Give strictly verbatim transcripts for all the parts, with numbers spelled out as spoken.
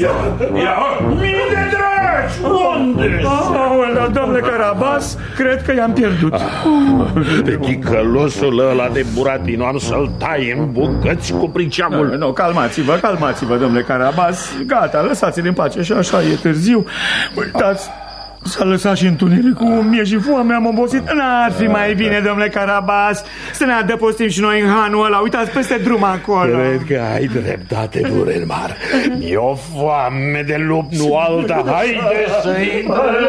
Ia, mii de dragi! Unde? Aolea, domnule Carabas, cred că i-am pierdut. Pe ticălosul ăla de Buratino am să-l tai în bucăți cu priceamul. Nu, nu, calmați-vă, calmați-vă, domnule Carabas. Gata, lăsați-l în pace și așa e târziu. Uitați, s-a lăsat și întunericul, mie și foame, am obosit. N-ar fi mai bine, domnule Carabas, să ne adăpostim și noi în hanul ăla. Uitați peste drum acolo. Cred că ai dreptate, Duremar. Mi-e o foame de lup, nu alta. Haide să-i...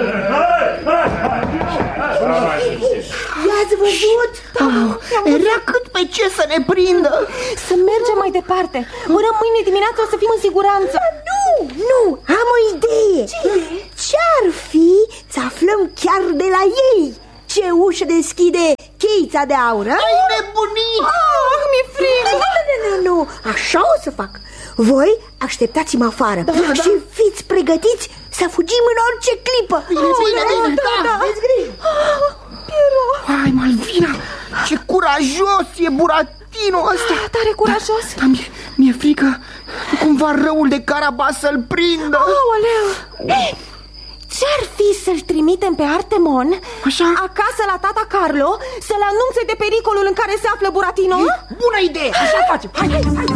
I-ați văzut? Oh, era cât pe ce să ne prindă. Să mergem mai departe. Până mâine dimineață o să fim în siguranță. Nu, nu, am o idee. Ce-ar fi să aflăm chiar de la ei ce ușă deschide cheița de aur? Ai nebunit! Ah, mi-e frică. Nu, nu, nu, nu, așa o să fac. Voi așteptați-mă afară, da, da, și fiți pregătiți să fugim în orice clipă. Bine, bine, bine, da, da. Aveți grijă. Hai, Malvina, ce curajos e Buratino ăsta. Da, tare curajos. Dar mi-e mi frică cumva răul de Carabas să-l prindă. Aoleu. Ce-ar fi să-l trimitem pe Artemon Așa? acasă la tata Carlo să-l anunțe de pericolul în care se află Buratino? E bună idee, așa facem. Hai, hai, hai.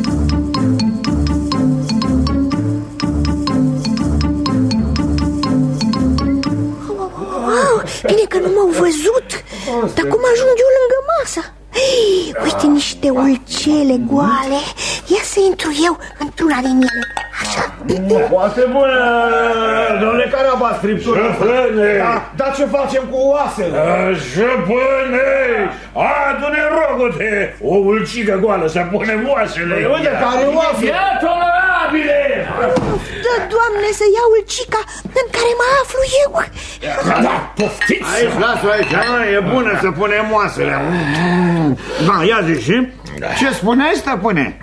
Wow, bine că nu m-au văzut. Dar cum ajung eu lângă masă? Uite niște ulcele goale. Ia să intru eu într-una din ele. Așa. Foarte bună, domnule Carabas, friptura. Șăpâne! Da, dar ce facem cu oasele? Șăpâne! Adu-ne, rogute, o ulcică goală să punem oasele. Uite, care oase? Ia, tolerabile! Dă, Doamne, să iau ulcica în care mă aflu eu. Da, da, poftiți! Aici, lasă aici, e bună să punem oasele. Da, ia zi și... Ce spuneai, stăpâne?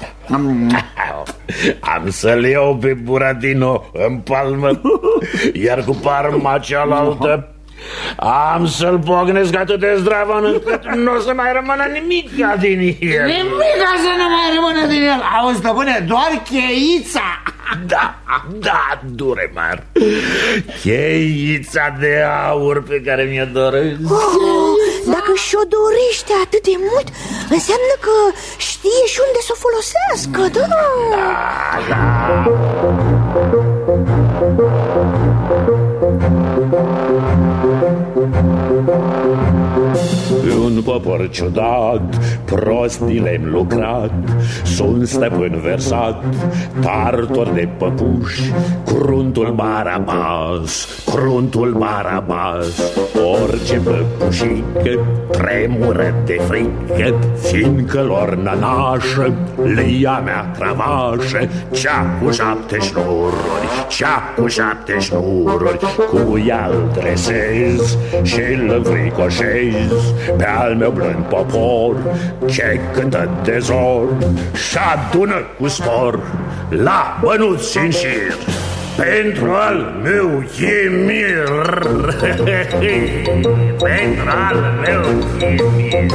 Am să-l iau pe Buratino în palmă, iar cu palma cealaltă am să-l pognesc atât de zdravăn încât nu o să mai rămână nimic din el. Nimic să nu mai rămână din el. Auzi, stăpâne, doar cheița. Da, da, Duremar, cheița de aur pe care mi-o doresc. Oh, dacă și-o dorește atât de mult, înseamnă că știe și unde să o folosească, da? Da, da. Un popor ciudat, prostii le-am lucrat, sunt stăpân versat, tartor de păpuși, cruntul Barabas, cruntul Barabas. Orice păpușică tremură de frică, fiindcă lor nănașă le ia mea cravașă, cea cu șapte șnururi, cea cu șapte șnururi, cu ea îl dresez și-l înfricoșez pe al meu blând popor ce cântă de zor și adună cu spor la bănuți în șir pentru al meu chimir. Pentru al meu chimir.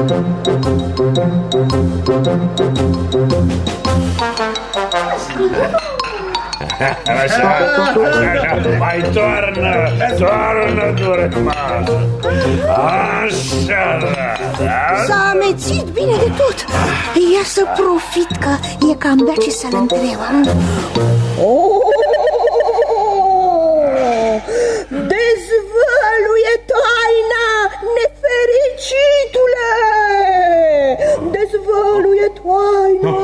Așa, așa, mai toarnă, toarnă, Duremar. Așa, da. S-a amețit bine de tot. Ia să profit că e cam bea ce să-l întreb. Oh! Dezvăluie taina, nefericitule! Dezvăluie taina!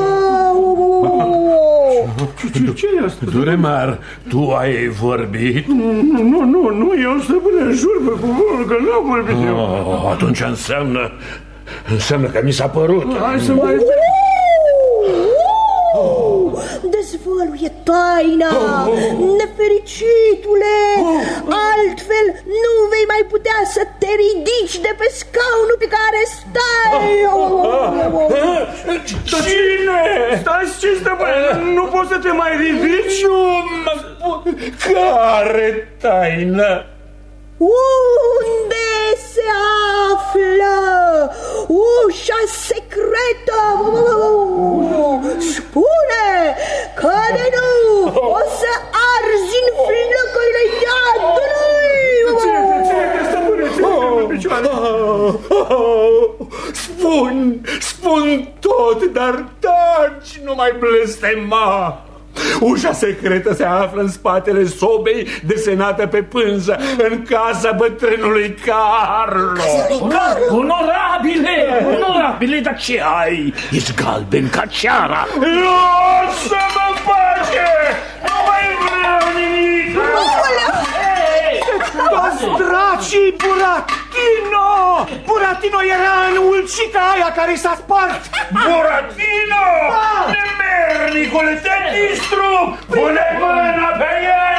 Ce e asta? Duremar, tu ai vorbit? Nu, nu, nu, nu, eu stăpâne, jur pe cuvântul că nu am vorbit eu. Oh, atunci înseamnă, înseamnă că mi s-a părut. Hai să mai... Dezvăluie taina, nefericitule! Altfel nu vei mai putea să te ridici de pe scaunul pe care stai! Cine? Stai, ce stăpâne, nu poți să te mai ridici? Care taină? Unde se află ușa secretă? Spune că de nu o să Oh, oh, spun, spun tot, dar taci, nu mai blestema. Ușa secretă se află în spatele sobei desenată pe pânză, în casa bătrânului Carlo. Onorabile, onorabile, dar ce ai? Ești galben ca ceara. Lasă-mă în pace! Nu mai vreau nimic! Toți dracii, Buratino! Buratino era în ulcica aia care s-a spart! Buratino! Nemernicule, te distrug! Pune mâna pe el!